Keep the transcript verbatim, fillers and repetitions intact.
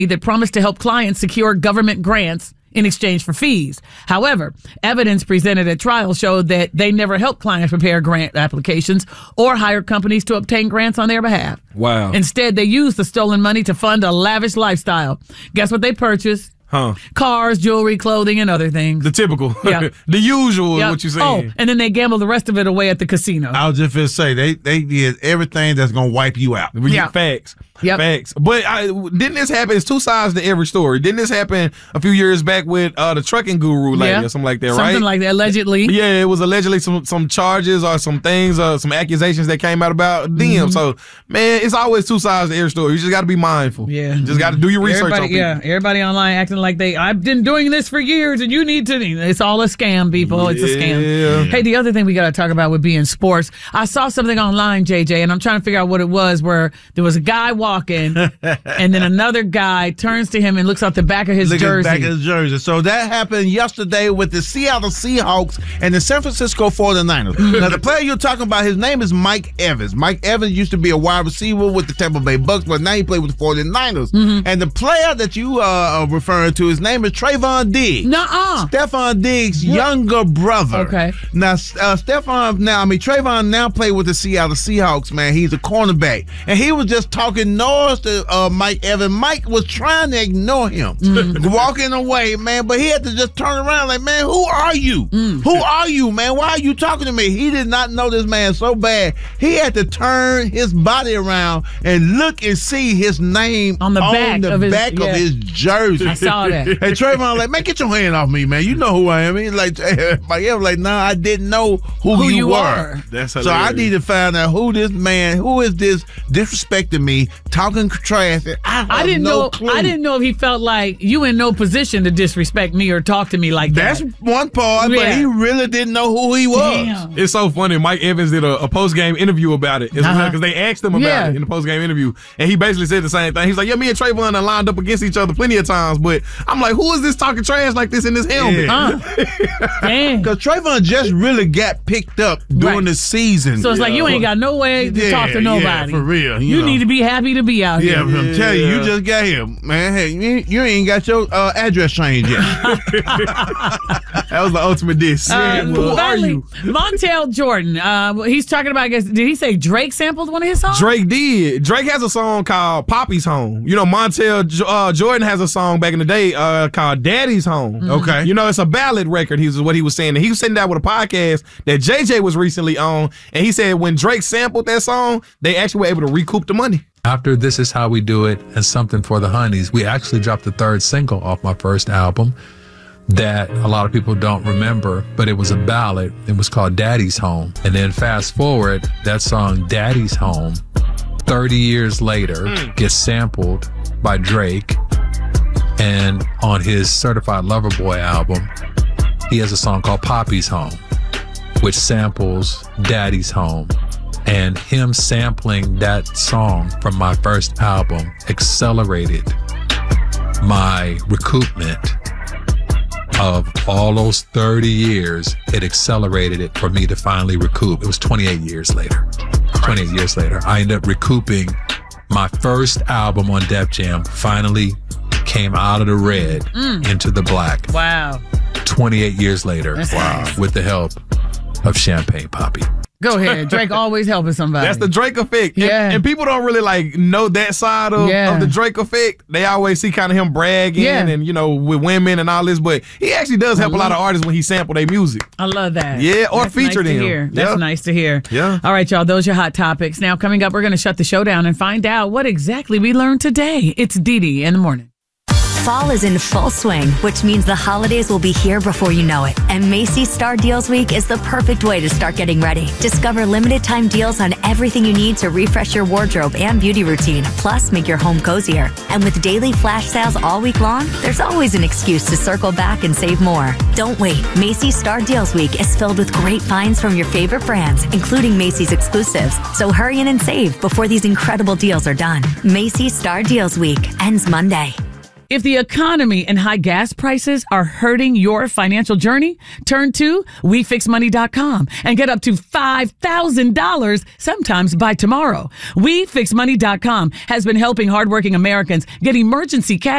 that promised to help clients secure government grants in exchange for fees. However, evidence presented at trial showed that they never helped clients prepare grant applications or hired companies to obtain grants on their behalf. Wow. Instead, they used the stolen money to fund a lavish lifestyle. Guess what they purchased? Huh. Cars, jewelry, clothing, and other things. The typical. Yeah. The usual Yep. is what you're saying. Oh, and then they gambled the rest of it away at the casino. I was just going to say, they, they did everything that's going to wipe you out. We Yeah. get facts. Yep. Facts. But I, didn't this happen? It's two sides to every story. Didn't this happen a few years back with uh, the trucking guru lady Yeah. or something like that, right? Something like that, allegedly. Yeah, it was allegedly some some charges or some things or some accusations that came out about them. Mm-hmm. So, man, it's always two sides to every story. You just got to be mindful. Yeah. You just got to do your research Everybody, on people. yeah, everybody online acting like they, I've been doing this for years and you need to, it's all a scam, people. It's a Yeah. scam. Hey, the other thing we got to talk about would be in sports. I saw something online, J J, and I'm trying to figure out what it was, where there was a guy walking and then another guy turns to him and looks out the back of his Look at jersey. the back of his jersey. So that happened yesterday with the Seattle Seahawks and the San Francisco forty-niners. Now, the player you're talking about, his name is Mike Evans. Mike Evans used to be a wide receiver with the Tampa Bay Bucks, but now he played with the forty-niners. Mm-hmm. And the player that you uh, are referring to, his name is Trayvon Diggs. Nuh-uh. Stephon Diggs' younger brother. Okay. Now, uh, Stephon, now, I mean, Trayvon now play with the Seattle Seahawks, man. He's a cornerback. And he was just talking noise to uh, Mike Evans. Mike was trying to ignore him, Mm-hmm. walking away, man. But he had to just turn around like, man, who are you? Mm. Who are you, man? Why are you talking to me? He did not know this man so bad. He had to turn his body around and look and see his name On the back the of his- back yeah. of his jersey. I saw that. And Trayvon like, man, get your hand off me, man. You know who I am. He's like, Mike Evans like, nah, I didn't know who, Who you, you were. are. That's So I hilarious. need to find out who this man, who is this disrespecting me, talking trash. And I, have I didn't no know. clue. I didn't know if he felt like you in no position to disrespect me or talk to me like That's that. one part, but Yeah. he really didn't know who he was. Damn. It's so funny. Mike Evans did a, a post game interview about it because Uh-huh. they asked him about Yeah. it in the post game interview, and he basically said the same thing. He's like, "Yeah, me and Trayvon are lined up against each other plenty of times, but I'm like, who is this talking trash like this in this helmet?" Yeah. Huh? Dang. Because Trayvon just really got picked up during Right. the season. So it's like you ain't got no way to Yeah, talk to yeah, nobody. for real, You, you know. need to be happy to be out Yeah, here. I'm telling you, you Yeah. just got here, man. Hey, you, ain't- you ain't got your uh, address changed yet. That was the ultimate diss. Uh, Who are finally, you? Montel Jordan. Uh, he's talking about. I guess did he say Drake sampled one of his songs? Drake did. Drake has a song called Poppy's Home. You know, Montel uh, Jordan has a song back in the day uh, called Daddy's Home. Okay. You know, it's a ballad record, he was what he was saying. And he was sitting down with a podcast that J J was recently on, and he said when Drake sampled that song, they actually were able to recoup the money. After This Is How We Do It and Something for the Honeys, we actually dropped the third single off my first album that a lot of people don't remember, but it was a ballad. It was called Daddy's Home. And then fast forward, that song Daddy's Home, thirty years later, gets sampled by Drake. And on his Certified Lover Boy album, he has a song called Poppy's Home, which samples Daddy's Home. And him sampling that song from my first album accelerated my recoupment of all those thirty years. It accelerated it for me to finally recoup. It was twenty-eight years later. twenty-eight years later, I ended up recouping my first album on Def Jam. Finally came out of the red into the black. Wow. twenty-eight years later, That's wow, nice. with the help of Champagne Poppy. Go ahead. Drake always helping somebody. That's the Drake effect. And- Yeah. And, people don't really like know that side of, Yeah. of the Drake effect. They always see kind of him bragging Yeah. and, you know, with women and all this. But he actually does help a lot of artists when he sample their music. I love that. Yeah, or That's feature nice to them. hear. That's Yeah. nice to hear. Yeah. All right, y'all. Those are your hot topics. Now, coming up, we're going to shut the show down and find out what exactly we learned today. It's Dee Dee in the morning. Fall is in full swing, which means the holidays will be here before you know it. And Macy's Star Deals Week is the perfect way to start getting ready. Discover limited time deals on everything you need to refresh your wardrobe and beauty routine, plus make your home cozier. And with daily flash sales all week long, there's always an excuse to circle back and save more. Don't wait. Macy's Star Deals Week is filled with great finds from your favorite brands, including Macy's exclusives. So hurry in and save before these incredible deals are done. Macy's Star Deals Week ends Monday. If the economy and high gas prices are hurting your financial journey, turn to we fix money dot com and get up to five thousand dollars sometimes by tomorrow. we fix money dot com has been helping hardworking Americans get emergency cash